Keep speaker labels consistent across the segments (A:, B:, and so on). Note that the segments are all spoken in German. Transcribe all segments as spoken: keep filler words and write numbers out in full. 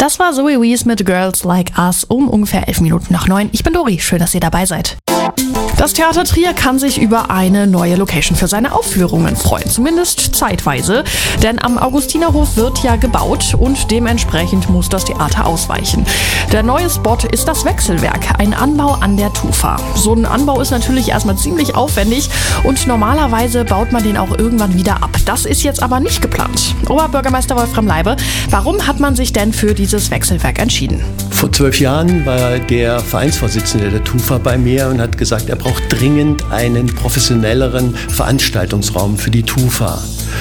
A: Das war Zoe Wees mit Girls Like Us um ungefähr elf Minuten nach neun. Ich bin Dori, schön, dass ihr dabei seid. Das Theater Trier kann sich über eine neue Location für seine Aufführungen freuen, zumindest zeitweise. Denn am Augustinerhof wird ja gebaut und dementsprechend muss das Theater ausweichen. Der neue Spot ist das Wechselwerk, ein Anbau an der Tufa. So ein Anbau ist natürlich erstmal ziemlich aufwendig und normalerweise baut man den auch irgendwann wieder ab. Das ist jetzt aber nicht geplant. Oberbürgermeister Wolfram Leibe, warum hat man sich denn für dieses Wechselwerk entschieden?
B: Vor zwölf Jahren war der Vereinsvorsitzende der Tufa bei mir und hat gesagt, er braucht dringend einen professionelleren Veranstaltungsraum für die Tufa.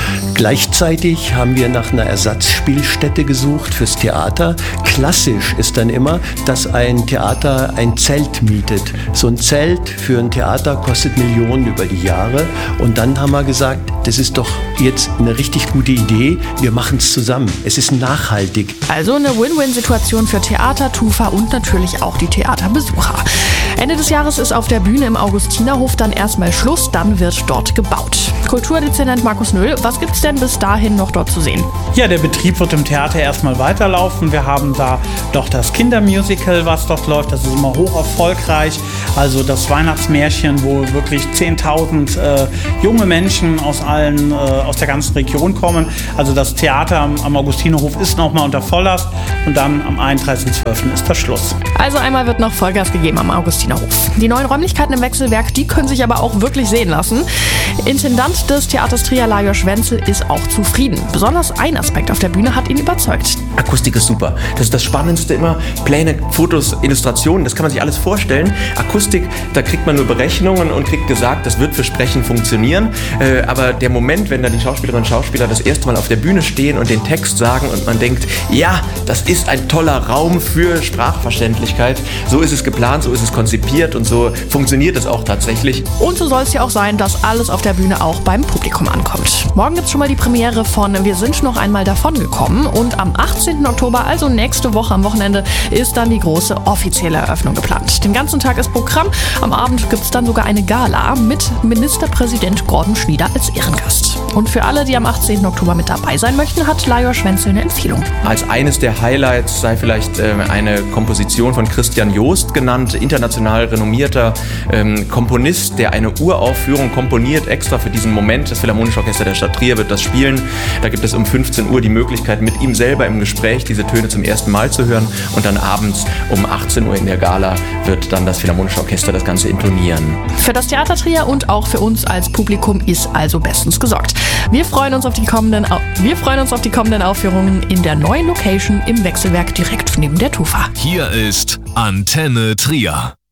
B: Gleichzeitig haben wir nach einer Ersatzspielstätte gesucht fürs Theater. Klassisch ist dann immer, dass ein Theater ein Zelt mietet. So ein Zelt für ein Theater kostet Millionen über die Jahre. Und dann haben wir gesagt, das ist doch jetzt eine richtig gute Idee. Wir machen es zusammen. Es ist nachhaltig.
A: Also eine Win-Win-Situation für Theater, Tufa und natürlich auch die Theaterbesucher. Ende des Jahres ist auf der Bühne im Augustinerhof dann erstmal Schluss, dann wird dort gebaut. Kulturdezernent Markus Nöll, was gibt's denn bis dahin noch dort zu sehen?
C: Ja, der Betrieb wird im Theater erstmal weiterlaufen. Wir haben da doch das Kindermusical, was dort läuft. Das ist immer hoch erfolgreich. Also das Weihnachtsmärchen, wo wirklich zehntausend äh, junge Menschen aus allen, äh, aus der ganzen Region kommen. Also das Theater am, am Augustinerhof ist nochmal unter Volllast und dann am einunddreißigsten zwölften ist der Schluss.
A: Also einmal wird noch Vollgas gegeben am Augustinerhof. Die neuen Räumlichkeiten im Wechselwerk, die können sich aber auch wirklich sehen lassen. Intendant des Theaters Trier, Lajos Wenzel, ist auch zufrieden. Besonders ein Aspekt auf der Bühne hat ihn überzeugt.
D: Akustik ist super. Das ist das Spannendste immer. Pläne, Fotos, Illustrationen, das kann man sich alles vorstellen. Akustik, da kriegt man nur Berechnungen und kriegt gesagt, das wird für Sprechen funktionieren. Äh, aber der Moment, wenn da die Schauspielerinnen und Schauspieler das erste Mal auf der Bühne stehen und den Text sagen und man denkt, ja, das ist ein toller Raum für Sprachverständlichkeit. So ist es geplant, so ist es konzipiert und so funktioniert es auch tatsächlich.
A: Und so soll es ja auch sein, dass alles auf der Bühne auch beim Publikum ankommt. Morgen gibt es schon mal die Premiere von Wir sind noch einmal davongekommen und am achtzehnten Oktober, also nächste Woche am Wochenende, ist dann die große offizielle Eröffnung geplant. Den ganzen Tag ist Programm. Am Abend gibt es dann sogar eine Gala mit Ministerpräsident Gordon Schmieder als Ehrengast. Und für alle, die am achtzehnten Oktober mit dabei sein möchten, hat Lajos Wenzel eine Empfehlung.
D: Als eines der Highlights sei vielleicht äh, eine Komposition von Christian Joost genannt, international renommierter ähm, Komponist, der eine Uraufführung komponiert, extra für diesen Moment. Das Philharmonische Orchester der Stadt Trier wird das spielen. Da gibt es um fünfzehn Uhr die Möglichkeit, mit ihm selber im Gespräch diese Töne zum ersten Mal zu hören. Und dann abends um achtzehn Uhr in der Gala wird dann das Philharmonische Orchester das Ganze intonieren.
A: Für das Theater Trier und auch für uns als Publikum ist also bestens gesorgt. Wir freuen uns auf die kommenden, Au- wir freuen uns auf die kommenden Aufführungen in der neuen Location im Wechselwerk direkt neben der Tufa.
E: Hier ist Antenne Trier.